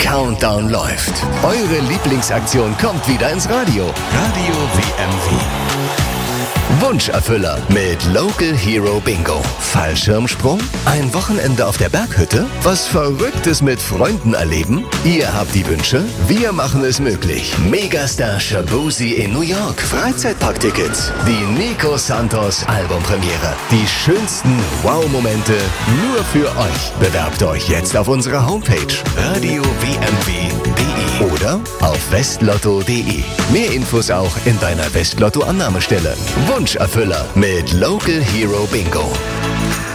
Countdown läuft. Eure Lieblingsaktion kommt wieder ins Radio. Radio WM Wunscherfüller mit Local Hero Bingo. Fallschirmsprung? Ein Wochenende auf der Berghütte? Was Verrücktes mit Freunden erleben? Ihr habt die Wünsche? Wir machen es möglich. Megastar Shaboozey in New York. Freizeitparktickets. Die Nico Santos Albumpremiere. Die schönsten Wow-Momente nur für euch. Bewerbt euch jetzt auf unserer Homepage radiowmw.de oder auf westlotto.de. Mehr Infos auch in deiner Westlotto-Annahmestelle. Wunscherfüller mit Local Hero Bingo.